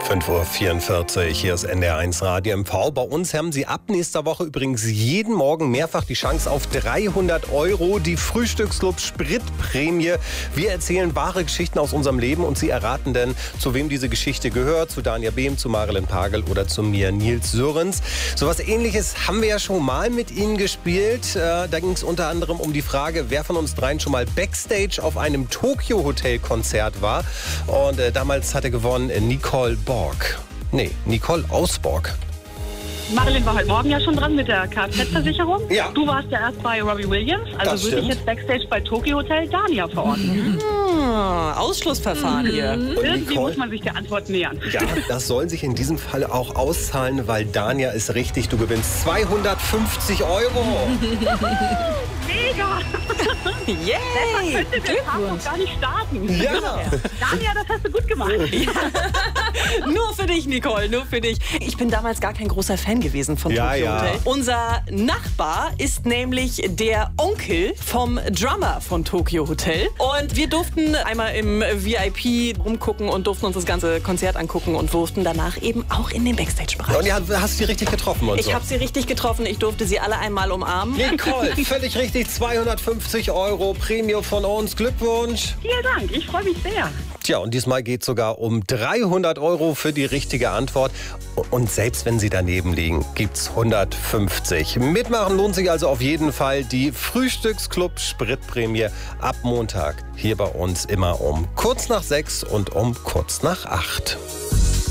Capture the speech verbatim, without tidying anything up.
fünf Uhr vierundvierzig, hier ist N D R eins Radio M V. Bei uns haben Sie ab nächster Woche übrigens jeden Morgen mehrfach die Chance auf dreihundert Euro, die Frühstücksclub Spritprämie. Wir erzählen wahre Geschichten aus unserem Leben und Sie erraten dann, zu wem diese Geschichte gehört, zu Dania Behm, zu Marilyn Pagel oder zu mir, Nils Sörens. So was Ähnliches haben wir ja schon mal mit Ihnen gespielt. Äh, da ging es unter anderem um die Frage, wer von uns dreien schon mal Backstage auf einem Tokyo-Hotel-Konzert war. Und äh, damals hatte gewonnen Nicole Borg. Nee, Nicole Ausborg. Marilyn war heute Morgen ja schon dran mit der Kfz-Versicherung. Ja. Du warst ja erst bei Robbie Williams. Also Das würde ich stimmt. jetzt Backstage bei Tokyo Hotel Dania verorten. Ah, Ausschlussverfahren hier. Irgendwie Nicole? muss man sich der Antwort nähern. Ja, das soll sich in diesem Fall auch auszahlen, weil Dania ist richtig. Du gewinnst zweihundertfünfzig Euro. Mega! Yay! Könnte der Tag noch gar nicht starten. Ja. Dania, das hast du gut gemacht. Nur für dich, Nicole, nur für dich. Ich bin damals gar kein großer Fan gewesen von Ja, Tokyo ja. Hotel. Unser Nachbar ist nämlich der Onkel vom Drummer von Tokyo Hotel. Und wir durften einmal im V I P rumgucken und durften uns das ganze Konzert angucken und durften danach eben auch in den Backstage-Bereich. Und ja, hast du sie richtig getroffen und Ich so. habe sie richtig getroffen. Ich durfte sie alle einmal umarmen. Nicole, völlig richtig. zweihundertfünfzig Euro Prämie von uns. Glückwunsch. Vielen Dank, ich freue mich sehr. Tja, und diesmal geht es sogar um dreihundert Euro für die richtige Antwort. Und selbst wenn Sie daneben liegen, gibt's hundertfünfzig. Mitmachen lohnt sich also auf jeden Fall. Die Frühstücksclub Spritprämie ab Montag hier bei uns immer um kurz nach sechs und um kurz nach acht.